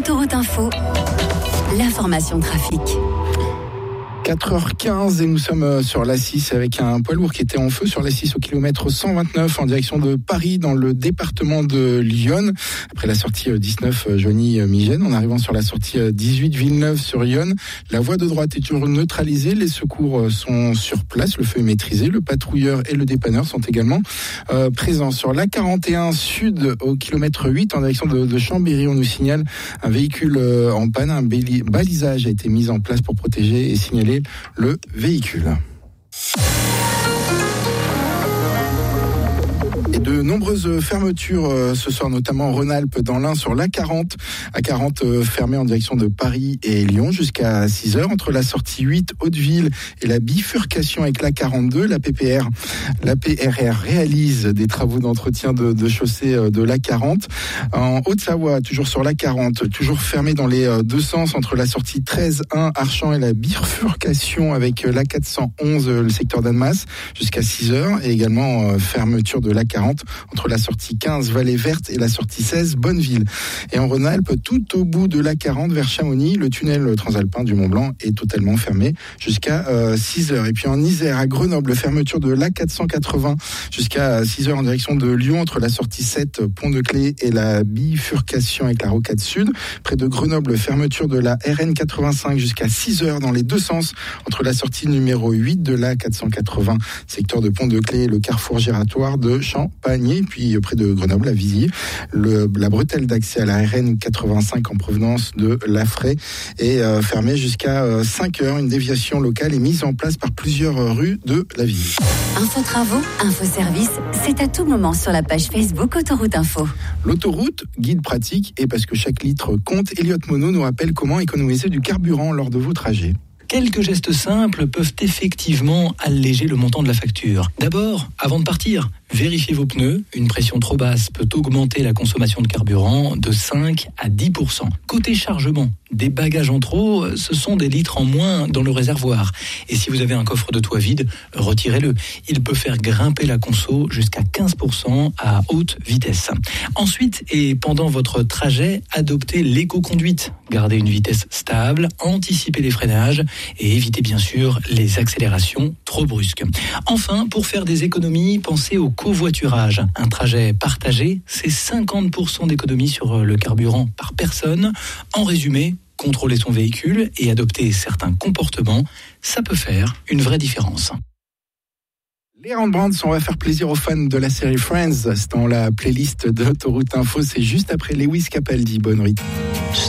Autoroute Info, l'information trafic. 4h15 et nous sommes sur l'A6 avec un poids lourd qui était en feu sur l'A6 au kilomètre 129 en direction de Paris dans le département de Lyon. Après la sortie 19 Joigny-Migène, en arrivant sur la sortie 18 Villeneuve-sur-Yonne, la voie de droite est toujours neutralisée. Les secours sont sur place, le feu est maîtrisé. Le patrouilleur et le dépanneur sont également présents. Sur l'A41 sud au kilomètre 8 en direction de Chambéry, on nous signale un véhicule en panne. Un balisage a été mis en place pour protéger et signaler le véhicule. Et de nombreuses fermetures ce soir, notamment en Rhône-Alpes, dans l'Ain sur l'A40. A40 fermée en direction de Paris et Lyon jusqu'à 6h. Entre la sortie 8 Hauteville et la bifurcation avec l'A42, la PRR réalise des travaux d'entretien de chaussée de l'A40. En Haute-Savoie, toujours sur l'A40, toujours fermée dans les deux sens entre la sortie 13-1 Archamps et la bifurcation avec l'A411, le secteur d'Annemasse, jusqu'à 6h. Et également fermeture de l'A40 entre la sortie 15 Vallée Verte et la sortie 16 Bonneville. Et en Rhône-Alpes, tout au bout de l'A40 vers Chamonix, le tunnel transalpin du Mont-Blanc est totalement fermé jusqu'à 6h. Et puis en Isère, à Grenoble, fermeture de l'A480 jusqu'à 6h en direction de Lyon entre la sortie 7 Pont-de-Clé et la bifurcation avec la Rocade Sud. Près de Grenoble, fermeture de la RN85 jusqu'à 6h dans les deux sens entre la sortie numéro 8 de l'A480 secteur de Pont-de-Clé et le carrefour giratoire de Champagne. Et puis près de Grenoble, à Vizy, la bretelle d'accès à la RN85 en provenance de Lafray est fermée jusqu'à 5h. Une déviation locale est mise en place par plusieurs rues de la ville. Info travaux, info service, c'est à tout moment sur la page Facebook Autoroute Info. L'autoroute, guide pratique, et parce que chaque litre compte, Elliott Monod nous rappelle comment économiser du carburant lors de vos trajets. Quelques gestes simples peuvent effectivement alléger le montant de la facture. D'abord, avant de partir, vérifiez vos pneus. Une pression trop basse peut augmenter la consommation de carburant de 5 à 10%. Côté chargement, des bagages en trop, ce sont des litres en moins dans le réservoir. Et si vous avez un coffre de toit vide, retirez-le. Il peut faire grimper la conso jusqu'à 15% à haute vitesse. Ensuite, et pendant votre trajet, adoptez l'éco-conduite. Gardez une vitesse stable, anticipez les freinages et évitez bien sûr les accélérations trop brusques. Enfin, pour faire des économies, pensez au covoiturage. Un trajet partagé, c'est 50% d'économie sur le carburant par personne. En résumé, contrôler son véhicule et adopter certains comportements, ça peut faire une vraie différence. Les Rembrandt, on va faire plaisir aux fans de la série Friends. C'est dans la playlist d'Autoroute Info, c'est juste après Lewis Capaldi. Bonne rythme.